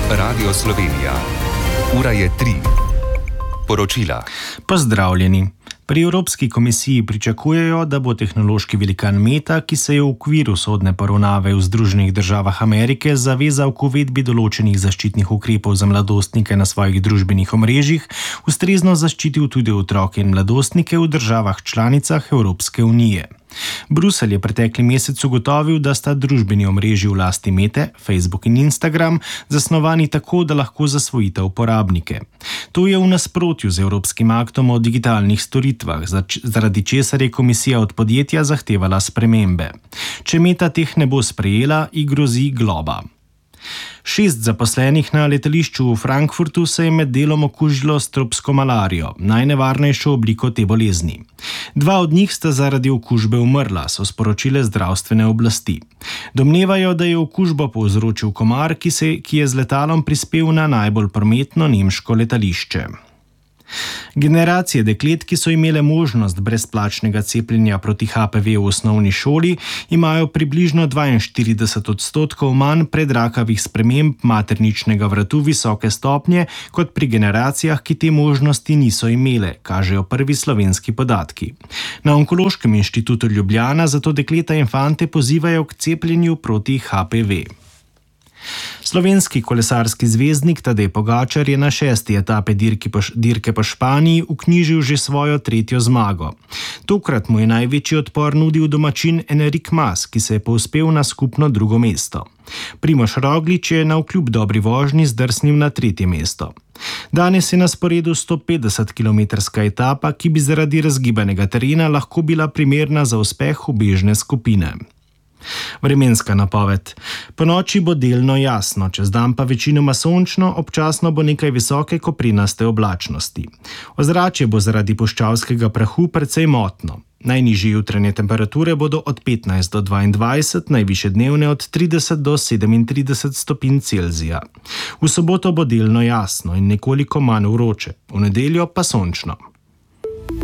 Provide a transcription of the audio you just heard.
Radio Slovenija. Ura je 3. Poročila. Pozdravljeni. Pri Evropski komisiji pričakujejo, da bo tehnološki velikan Meta, ki se je v okviru sodne poravnave v Združenih državah Amerike zavezal k uvedbi določenih zaščitnih ukrepov za mladostnike na svojih družbenih omrežjih, ustrezno zaščitil tudi otroke in mladostnike v državah članicah Evropske unije. Bruselj je pretekli mesec ugotovil, da sta družbeni omrežji v lasti Mete, Facebook in Instagram, zasnovani tako, da lahko zasvojita uporabnike. To je v nasprotju z Evropskim aktom o digitalnih storitvah, zaradi česar je komisija od podjetja zahtevala spremembe. Če Meta teh ne bo sprejela, ji grozi globa. 6 zaposlenih na letališču v Frankfurtu se je med delom okužilo s tropsko malarijo, najnevarnejšo obliko te bolezni. 2 od njih sta zaradi okužbe umrla, so sporočile zdravstvene oblasti. Domnevajo, da je okužbo povzročil komar, ki je z letalom prispel na najbolj prometno nemško letališče. Generacije deklet, ki so imele možnost brezplačnega cepljenja proti HPV v osnovni šoli, imajo približno 42% manj predrakavih sprememb materničnega vratu visoke stopnje kot pri generacijah, ki te možnosti niso imele, kažejo prvi slovenski podatki. Na Onkološkem inštitutu Ljubljana zato dekleta in fante pozivajo k cepljenju proti HPV. Slovenski kolesarski zvezdnik Tadej Pogačar je na 6. etapi dirke po Španiji vknjižil že svojo 3. zmago. Tokrat mu je največji odpor nudil domačin Enric Mas, ki se je povzpel na skupno 2. mesto. Primož Roglič je navkljub dobri vožnji zdrsnil na 3. mesto. Danes je na sporedu 150-kilometrska etapa, ki bi zaradi razgibanega terena lahko bila primerna za uspeh ubežne skupine. Vremenska napoved. Ponoči bo delno jasno, čez dan pa večinoma sončno, občasno bo nekaj visoke koprenaste oblačnosti. Ozračje bo zaradi puščavskega prahu precej motno. Najnižje jutranje temperature bodo od 15 do 22, najvišje dnevne od 30 do 37 stopinj Celzija. V soboto bo delno jasno in nekoliko manj vroče, v nedeljo pa sončno.